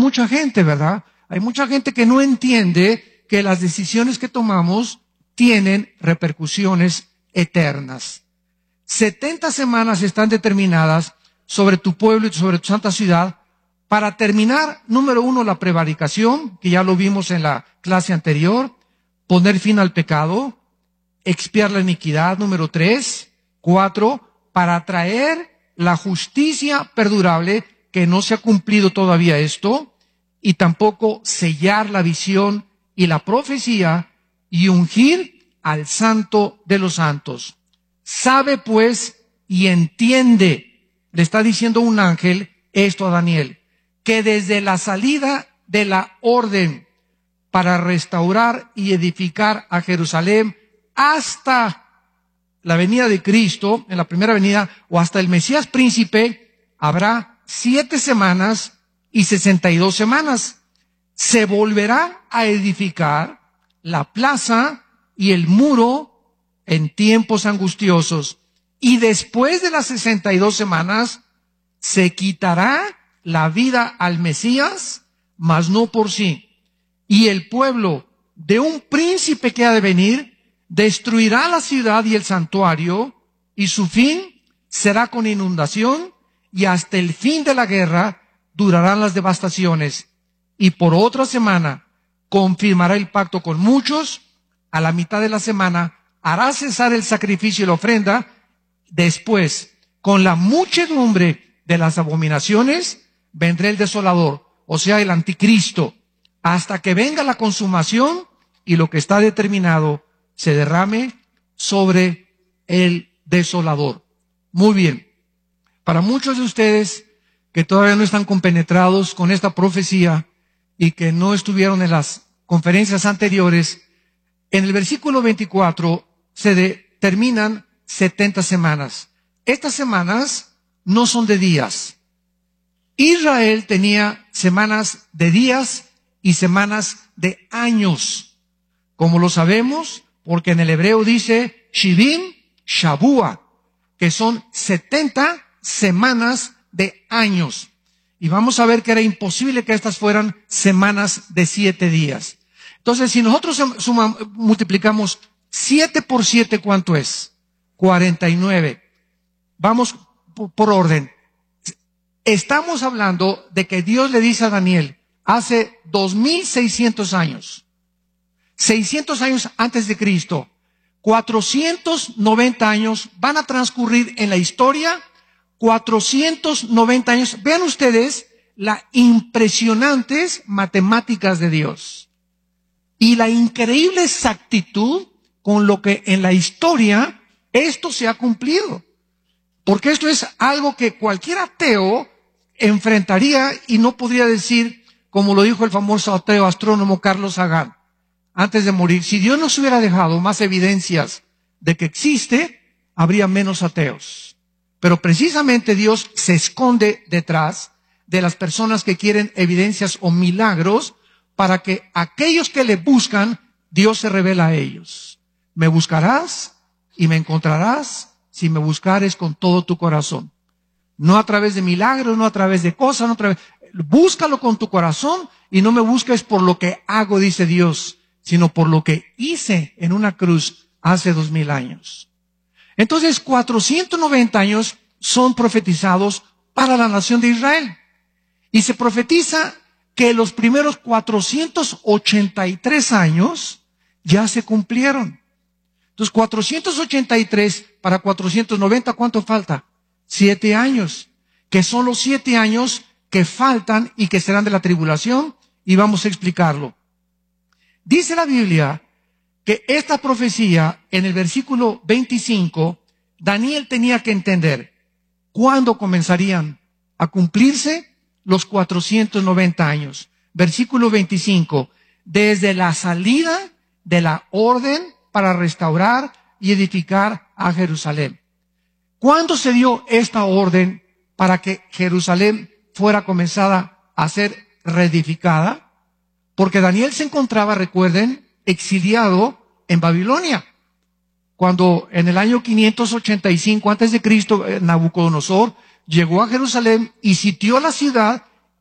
mucha gente, ¿verdad? Hay mucha gente que no entiende que las decisiones que tomamos tienen repercusiones eternas. 70 semanas están determinadas sobre tu pueblo y sobre tu santa ciudad para terminar, número 1, la prevaricación, que ya lo vimos en la clase anterior, poner fin al pecado, expiar la iniquidad, número 3, 4, para traer la justicia perdurable, que no se ha cumplido todavía esto, y tampoco sellar la visión y la profecía y ungir al santo de los santos. Sabe pues y entiende, le está diciendo un ángel esto a Daniel, que desde la salida de la orden para restaurar y edificar a Jerusalén hasta la venida de Cristo, en la primera venida, o hasta el Mesías príncipe, habrá 7 semanas y 62 semanas. Se volverá a edificar la plaza y el muro en tiempos angustiosos. Y después de las 62 semanas, se quitará la vida al Mesías, mas no por sí. Y el pueblo de un príncipe que ha de venir, destruirá la ciudad y el santuario, y su fin será con inundación, y hasta el fin de la guerra durarán las devastaciones. Y por otra semana confirmará el pacto con muchos, a la mitad de la semana hará cesar el sacrificio y la ofrenda, después, con la muchedumbre de las abominaciones, vendrá el desolador, o sea, el anticristo, hasta que venga la consumación y lo que está determinado se derrame sobre el desolador. Muy bien. Para muchos de ustedes que todavía no están compenetrados con esta profecía y que no estuvieron en las conferencias anteriores, en el versículo 24 se determinan 70 semanas. Estas semanas no son de días. Israel tenía semanas de días y semanas de años. Como lo sabemos, porque en el hebreo dice Shivim Shavua, que son 70 semanas de años. Y vamos a ver que era imposible que estas fueran semanas de 7 días. Entonces, si nosotros multiplicamos 7 por 7, ¿cuánto es? 49. Vamos por orden. Estamos hablando de que Dios le dice a Daniel, hace 2600 años, 600 años antes de Cristo, 490 años van a transcurrir en la historia, 490 años. Vean ustedes las impresionantes matemáticas de Dios y la increíble exactitud con lo que en la historia esto se ha cumplido. Porque esto es algo que cualquier ateo enfrentaría y no podría decir, como lo dijo el famoso ateo astrónomo Carlos Sagan, antes de morir, si Dios nos hubiera dejado más evidencias de que existe, habría menos ateos. Pero precisamente Dios se esconde detrás de las personas que quieren evidencias o milagros para que aquellos que le buscan, Dios se revela a ellos. Me buscarás y me encontrarás si me buscares con todo tu corazón. No a través de milagros, no a través de cosas, no a través. Búscalo con tu corazón y no me busques por lo que hago, dice Dios, sino por lo que hice en una cruz hace 2000 años. Entonces, 490 años son profetizados para la nación de Israel. Y se profetiza que los primeros 483 años ya se cumplieron. Entonces, 483 para 490, ¿cuánto falta? 7 años, que son los 7 años que faltan y que serán de la tribulación, y vamos a explicarlo. Dice la Biblia que esta profecía, en el versículo 25, Daniel tenía que entender cuándo comenzarían a cumplirse los 490 años. Versículo 25, desde la salida de la orden para restaurar y edificar a Jerusalén. ¿Cuándo se dio esta orden para que Jerusalén fuera comenzada a ser reedificada? Porque Daniel se encontraba, recuerden, exiliado en Babilonia. Cuando en el año 585 a.C., Nabucodonosor llegó a Jerusalén y sitió la ciudad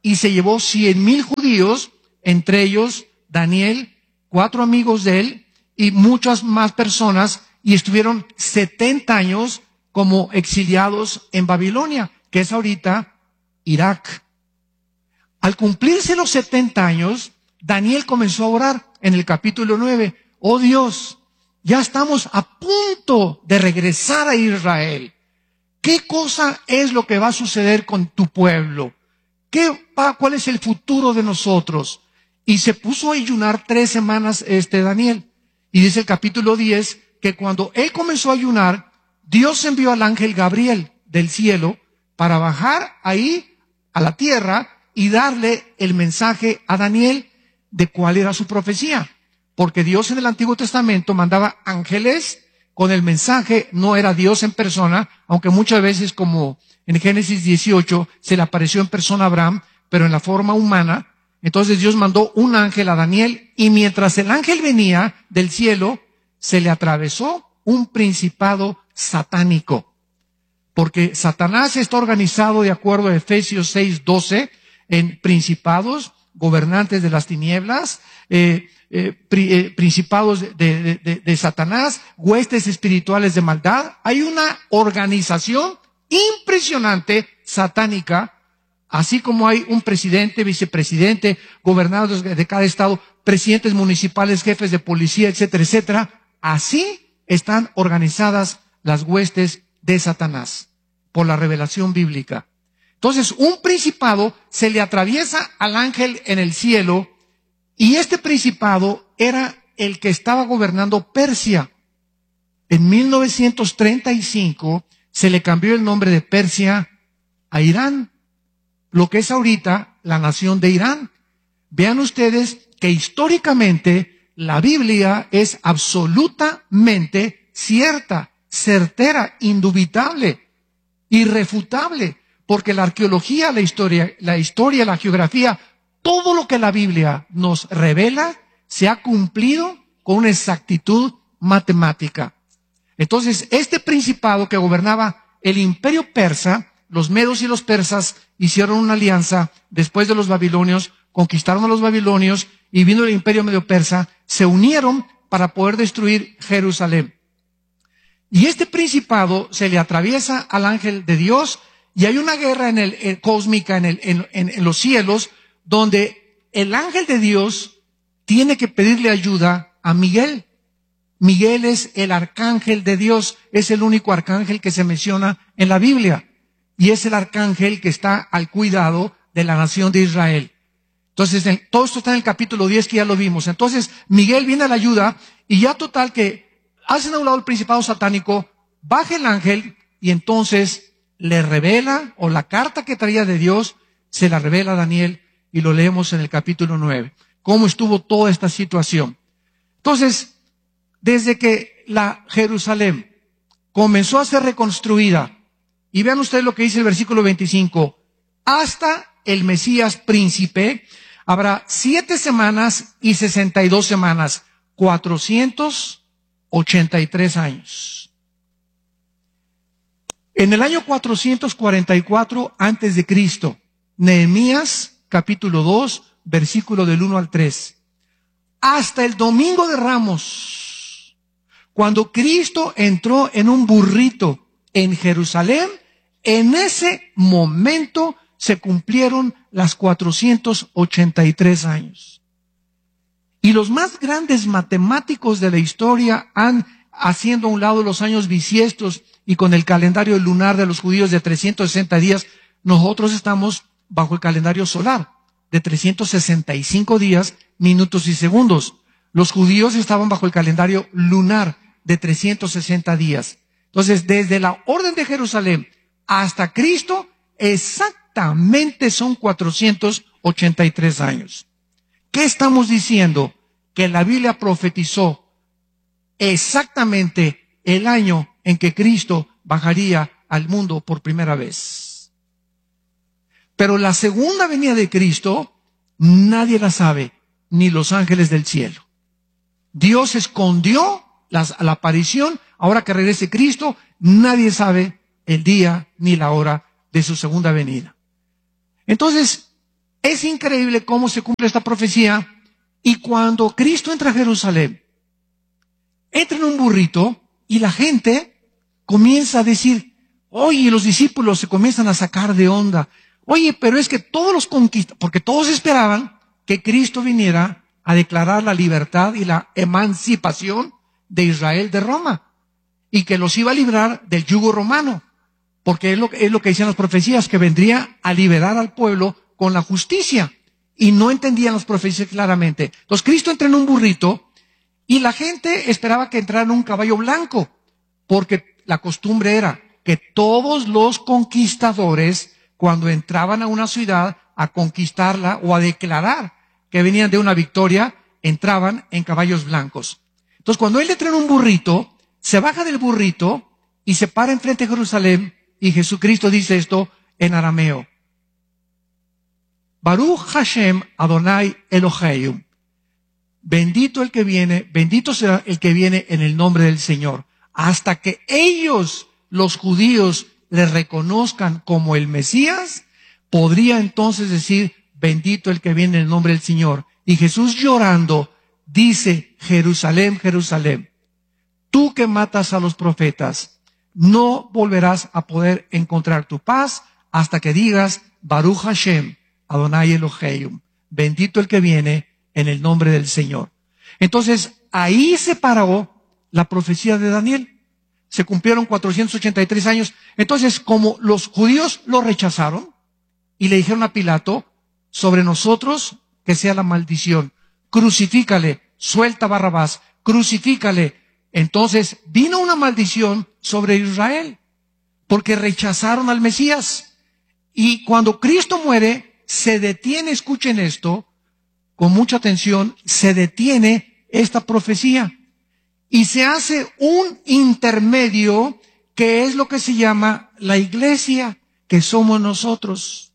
y se llevó 100,000 judíos, entre ellos Daniel, 4 amigos de él y muchas más personas, y estuvieron 70 años como exiliados en Babilonia, que es ahorita Irak. Al cumplirse los 70 años, Daniel comenzó a orar en el capítulo 9. Oh Dios, ya estamos a punto de regresar a Israel. ¿Qué cosa es lo que va a suceder con tu pueblo? ¿Cuál es el futuro de nosotros? Y se puso a ayunar 3 semanas Daniel. Y dice el capítulo 10 que cuando él comenzó a ayunar, Dios envió al ángel Gabriel del cielo para bajar ahí a la tierra y darle el mensaje a Daniel de cuál era su profecía. Porque Dios en el Antiguo Testamento mandaba ángeles con el mensaje, no era Dios en persona, aunque muchas veces, como en Génesis 18, se le apareció en persona a Abraham, pero en la forma humana. Entonces Dios mandó un ángel a Daniel, y mientras el ángel venía del cielo, se le atravesó un principado satánico. Porque Satanás está organizado, de acuerdo a Efesios 6:12, en principados, gobernantes de las tinieblas, principados de Satanás, huestes espirituales de maldad. Hay una organización impresionante satánica, así como hay un presidente, vicepresidente, gobernadores de cada estado, presidentes municipales, jefes de policía, etcétera, etcétera. Así están organizadas las huestes de Satanás por la revelación bíblica. Entonces, un principado se le atraviesa al ángel en el cielo, y este principado era el que estaba gobernando Persia. En 1935 se le cambió el nombre de Persia a Irán, lo que es ahorita la nación de Irán. Vean ustedes que históricamente la Biblia es absolutamente cierta, certera, indubitable, irrefutable, porque la arqueología, la historia, la geografía, todo lo que la Biblia nos revela se ha cumplido con una exactitud matemática. Entonces, este principado que gobernaba el imperio persa, los medos y los persas hicieron una alianza después de los babilonios, conquistaron a los babilonios, y vino el imperio medio persa, se unieron para poder destruir Jerusalén. Y este principado se le atraviesa al ángel de Dios, y hay una guerra cósmica en los cielos, donde el ángel de Dios tiene que pedirle ayuda a Miguel. Miguel es el arcángel de Dios, es el único arcángel que se menciona en la Biblia, y es el arcángel que está al cuidado de la nación de Israel. Entonces, todo esto está en el capítulo 10, que ya lo vimos. Entonces, Miguel viene a la ayuda, y ya total que hacen a un lado el principado satánico, baja el ángel, y entonces le revela, o la carta que traía de Dios, se la revela a Daniel, y lo leemos en el capítulo 9. Cómo estuvo toda esta situación. Entonces, desde que la Jerusalén comenzó a ser reconstruida, y vean ustedes lo que dice el versículo 25, hasta el Mesías príncipe, habrá 7 semanas y 62 semanas, 483 años. En el año 444 antes de Cristo, Nehemías, capítulo 2, versículo del 1 al 3. Hasta el domingo de Ramos, cuando Cristo entró en un burrito en Jerusalén, en ese momento se cumplieron las 483 años. Y los más grandes matemáticos de la historia han, haciendo a un lado los años bisiestos y con el calendario lunar de los judíos de 360 días, nosotros estamos bajo el calendario solar de 365 días, minutos y segundos. Los judíos estaban bajo el calendario lunar de 360 días. Entonces, desde la orden de Jerusalén hasta Cristo, exactamente son 483 años. ¿Qué estamos diciendo? Que la Biblia profetizó exactamente el año en que Cristo bajaría al mundo por primera vez. Pero la segunda venida de Cristo, nadie la sabe, ni los ángeles del cielo. Dios escondió la aparición. Ahora que regrese Cristo, nadie sabe el día ni la hora de su segunda venida. Entonces, es increíble cómo se cumple esta profecía. Y cuando Cristo entra a Jerusalén, entra en un burrito y la gente comienza a decir, oye, los discípulos se comienzan a sacar de onda. Oye, pero es que todos los conquistas, porque todos esperaban que Cristo viniera a declarar la libertad y la emancipación de Israel de Roma y que los iba a librar del yugo romano, porque es lo que decían las profecías, que vendría a liberar al pueblo con la justicia, y no entendían las profecías claramente. Entonces Cristo entra en un burrito y la gente esperaba que entrara en un caballo blanco, porque la costumbre era que todos los conquistadores, cuando entraban a una ciudad a conquistarla o a declarar que venían de una victoria, entraban en caballos blancos. Entonces cuando él entra en un burrito, se baja del burrito y se para enfrente de Jerusalén, y Jesucristo dice esto en arameo: Baruch Hashem Adonai Eloheinu. Bendito el que viene, bendito será el que viene en el nombre del Señor. Hasta que ellos, los judíos, le reconozcan como el Mesías, podría entonces decir, bendito el que viene en el nombre del Señor. Y Jesús, llorando, dice: Jerusalén, Jerusalén, tú que matas a los profetas, no volverás a poder encontrar tu paz hasta que digas, Baruch Hashem Adonai Eloheinu, bendito el que viene en el nombre del Señor. Entonces, ahí se paró la profecía de Daniel. Se cumplieron 483 años. Entonces, como los judíos lo rechazaron y le dijeron a Pilato, sobre nosotros que sea la maldición, crucifícale, suelta a Barrabás, crucifícale. Entonces, vino una maldición sobre Israel, porque rechazaron al Mesías. Y cuando Cristo muere, se detiene, escuchen esto, con mucha atención, se detiene esta profecía y se hace un intermedio, que es lo que se llama la iglesia, que somos nosotros.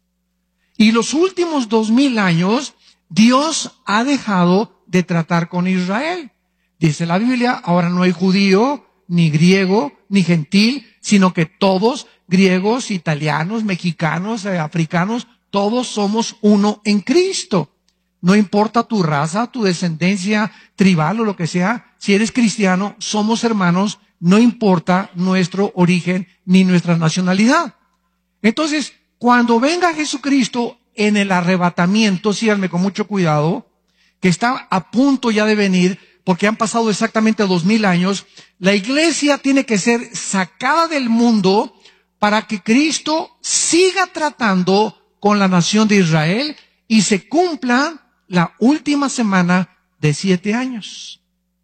Y los últimos 2000 años, Dios ha dejado de tratar con Israel. Dice la Biblia, ahora no hay judío, ni griego, ni gentil, sino que todos, griegos, italianos, mexicanos, africanos, todos somos uno en Cristo. No importa tu raza, tu descendencia tribal o lo que sea, si eres cristiano, somos hermanos, no importa nuestro origen ni nuestra nacionalidad. Entonces, cuando venga Jesucristo en el arrebatamiento, síganme con mucho cuidado, que está a punto ya de venir, porque han pasado exactamente 2000 años, la iglesia tiene que ser sacada del mundo para que Cristo siga tratando con la nación de Israel y se cumpla la última semana de 7 años.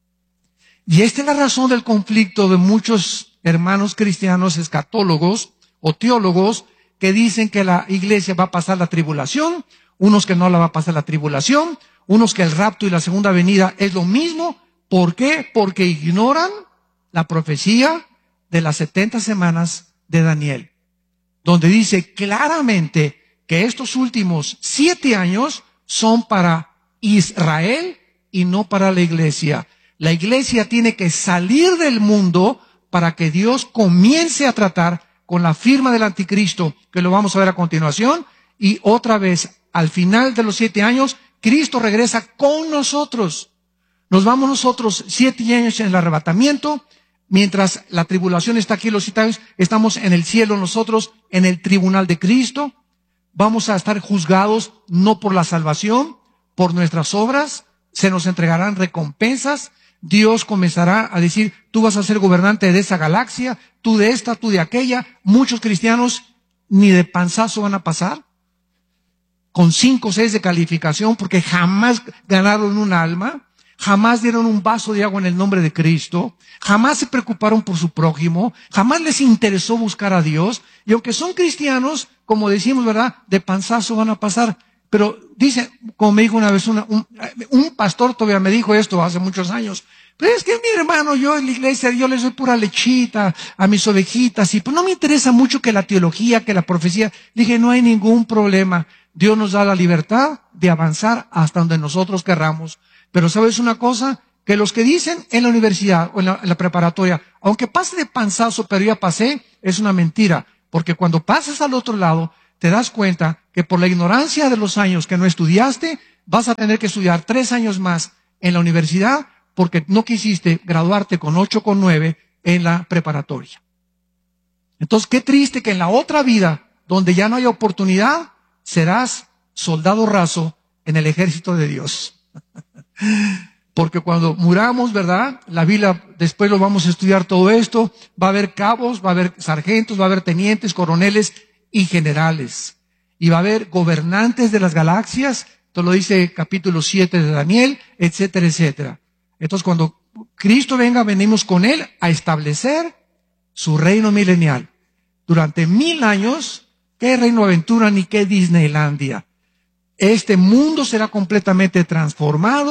Y esta es la razón del conflicto de muchos hermanos cristianos escatólogos o teólogos que dicen que la iglesia va a pasar la tribulación, unos que no la va a pasar la tribulación, unos que el rapto y la segunda venida es lo mismo. ¿Por qué? Porque ignoran la profecía de las 70 semanas de Daniel, donde dice claramente que estos últimos 7 años son para Israel y no para la iglesia. La iglesia tiene que salir del mundo para que Dios comience a tratar con la firma del anticristo, que lo vamos a ver a continuación, y otra vez, al final de los 7 años, Cristo regresa con nosotros. Nos vamos nosotros 7 años en el arrebatamiento, mientras la tribulación está aquí, los 7 años, estamos en el cielo nosotros, en el tribunal de Cristo. Vamos a estar juzgados no por la salvación, por nuestras obras, se nos entregarán recompensas. Dios comenzará a decir, tú vas a ser gobernante de esa galaxia, tú de esta, tú de aquella. Muchos cristianos ni de panzazo van a pasar, con 5 o 6 de calificación, porque jamás ganaron un alma, jamás dieron un vaso de agua en el nombre de Cristo, jamás se preocuparon por su prójimo, jamás les interesó buscar a Dios, y aunque son cristianos, como decimos, ¿verdad?, de panzazo van a pasar. Pero dice, como me dijo una vez un pastor, todavía me dijo esto hace muchos años, pero es que mi hermano, yo en la iglesia, yo les doy pura lechita a mis ovejitas, y pues no me interesa mucho que la teología, que la profecía. Dije, no hay ningún problema. Dios nos da la libertad de avanzar hasta donde nosotros querramos. Pero ¿sabes una cosa? Que los que dicen en la universidad o en la preparatoria, aunque pase de panzazo, pero ya pasé, es una mentira. Porque cuando pases al otro lado, te das cuenta que por la ignorancia de los años que no estudiaste, vas a tener que estudiar 3 años más en la universidad porque no quisiste graduarte con 8 con 9 en la preparatoria. Entonces, qué triste que en la otra vida, donde ya no hay oportunidad, serás soldado raso en el ejército de Dios. Porque cuando muramos, ¿verdad? La Biblia, después lo vamos a estudiar todo esto, va a haber cabos, va a haber sargentos, va a haber tenientes, coroneles y generales. Y va a haber gobernantes de las galaxias, esto lo dice capítulo 7 de Daniel, etcétera, etcétera. Entonces, cuando Cristo venga, venimos con Él a establecer su reino milenial. Durante 1000 años, ¿qué Reino Aventura ni qué Disneylandia? Este mundo será completamente transformado.